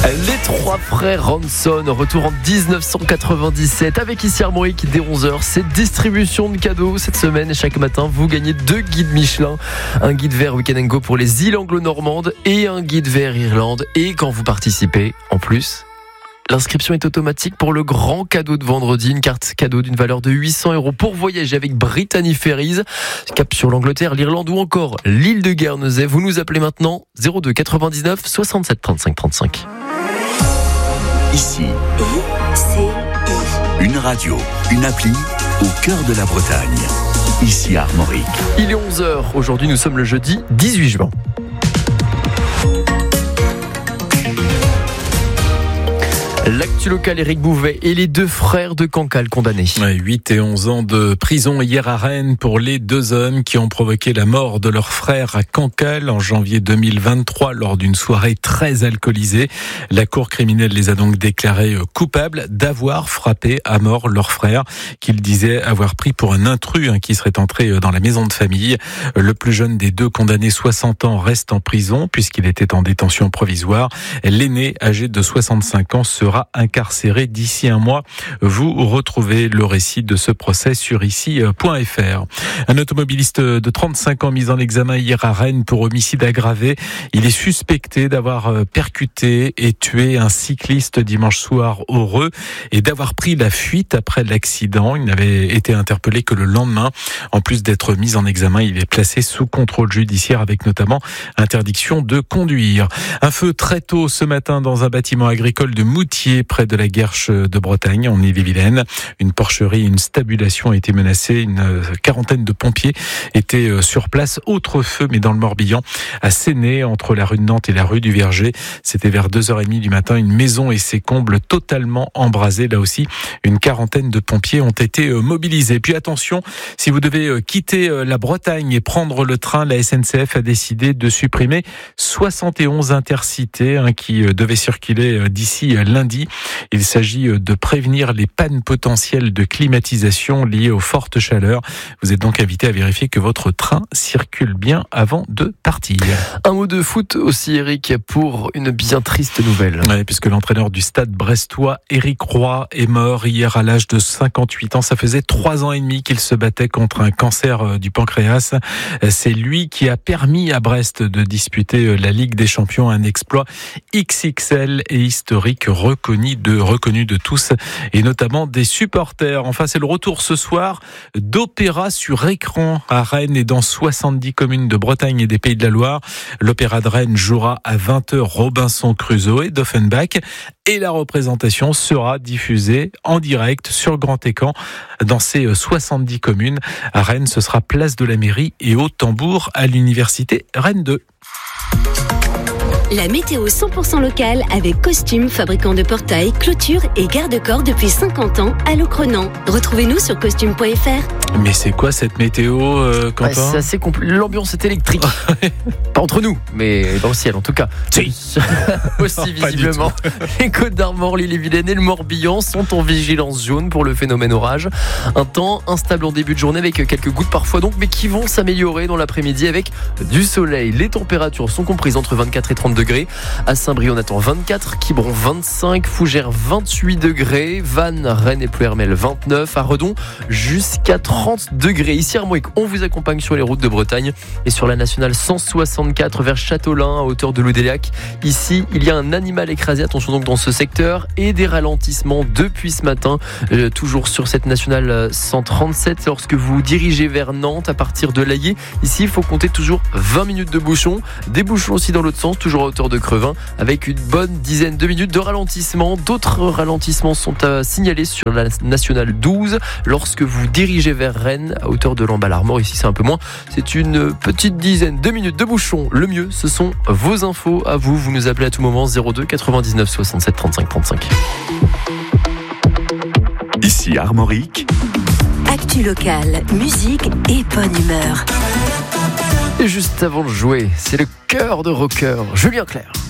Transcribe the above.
Les trois frères Ranson, retour en 1997 avec ici Armorique dès 11h. C'est distribution de cadeaux cette semaine et chaque matin vous gagnez 2 guides Michelin. Un guide vert Weekend & Go pour les îles anglo-normandes et un guide vert Irlande. Et quand vous participez, en plus, l'inscription est automatique pour le grand cadeau de vendredi, une carte cadeau d'une valeur de 800 € pour voyager avec Brittany Ferries, cap sur l'Angleterre, l'Irlande ou encore l'île de Guernesey. Vous nous appelez maintenant 02 99 67 35 35. Ici, une radio, une appli au cœur de la Bretagne. Ici Armorique. Il est 11h, aujourd'hui nous sommes le jeudi 18 juin. L'actu local, Éric Bouvet et les 2 frères de Cancale condamnés. 8 et 11 ans de prison hier à Rennes pour les 2 hommes qui ont provoqué la mort de leur frère à Cancale en janvier 2023 lors d'une soirée très alcoolisée. La cour criminelle les a donc déclarés coupables d'avoir frappé à mort leur frère qu'ils disaient avoir pris pour un intrus qui serait entré dans la maison de famille. Le plus jeune des 2 condamnés, 60 ans, reste en prison puisqu'il était en détention provisoire. L'aîné, âgé de 65 ans, sera incarcéré d'ici un mois. Vous retrouvez le récit de ce procès sur ici.fr. Un automobiliste de 35 ans mis en examen hier à Rennes pour homicide aggravé. Il est suspecté d'avoir percuté et tué un cycliste dimanche soir au Reux et d'avoir pris la fuite après l'accident. Il n'avait été interpellé que le lendemain. En plus d'être mis en examen, il est placé sous contrôle judiciaire avec notamment interdiction de conduire. Un feu très tôt ce matin dans un bâtiment agricole de Moutier près de la Guerche de Bretagne, en Ille-et-Vilaine. Une porcherie et une stabulation ont été menacées. Une quarantaine de pompiers étaient sur place. Autre feu, mais dans le Morbihan, à Séné, entre la rue de Nantes et la rue du Verger. C'était vers 2h30 du matin. Une maison et ses combles totalement embrasés. Là aussi, une quarantaine de pompiers ont été mobilisés. Puis attention, si vous devez quitter la Bretagne et prendre le train, la SNCF a décidé de supprimer 71 intercités qui devaient circuler d'ici lundi. Il s'agit de prévenir les pannes potentielles de climatisation liées aux fortes chaleurs. Vous êtes donc invité à vérifier que votre train circule bien avant de partir. Un mot de foot aussi, Eric, pour une bien triste nouvelle. Oui, puisque l'entraîneur du Stade brestois, Éric Roy, est mort hier à l'âge de 58 ans. Ça faisait 3 ans et demi qu'il se battait contre un cancer du pancréas. C'est lui qui a permis à Brest de disputer la Ligue des Champions, un exploit XXL et historique reconnu de tous et notamment des supporters. Enfin, c'est le retour ce soir d'opéra sur écran à Rennes et dans 70 communes de Bretagne et des Pays de la Loire. L'opéra de Rennes jouera à 20h Robinson Crusoe d'Offenbach et la représentation sera diffusée en direct sur grand écran dans ces 70 communes. À Rennes, ce sera place de la mairie et au tambour à l'université Rennes 2. La météo 100% locale avec Costume, fabricant de portails, clôtures et garde-corps depuis 50 ans à Locronan. Retrouvez-nous sur costume.fr. Mais c'est quoi cette météo, Quentin ? C'est assez compliqué. L'ambiance est électrique. Pas entre nous, mais dans le ciel en tout cas. Si. Aussi visiblement. Les Côtes d'Armor, l'Ille-et-Vilaine et le Morbihan sont en vigilance jaune pour le phénomène orage. Un temps instable en début de journée avec quelques gouttes parfois donc, mais qui vont s'améliorer dans l'après-midi avec du soleil. Les températures sont comprises entre 24 et 30 degrés. À Saint-Brieuc, on attend 24, Quiberon 25, Fougères 28 degrés, Vannes, Rennes et Plouermel 29, à Redon jusqu'à 30 degrés. Ici à Armorique, on vous accompagne sur les routes de Bretagne et sur la nationale 164 vers Châteaulin à hauteur de l'Oudélac. Ici, il y a un animal écrasé, attention donc dans ce secteur, et des ralentissements depuis ce matin, toujours sur cette nationale 137 lorsque vous dirigez vers Nantes à partir de Laillé. Ici, il faut compter toujours 20 minutes de bouchons, des bouchons aussi dans l'autre sens, toujours à hauteur de Crevin, avec une bonne dizaine de minutes de ralentissement. D'autres ralentissements sont à signaler sur la nationale 12 lorsque vous dirigez vers Rennes à hauteur de Lamballe-Armor. Ici c'est un peu moins, c'est une petite dizaine de minutes de bouchons. Le mieux, ce sont vos infos à vous. Vous nous appelez à tout moment 02 99 67 35 35. Ici Armorique. Actu locale, musique et bonne humeur. Et juste avant de jouer, c'est le cœur de rocker, Julien Clerc.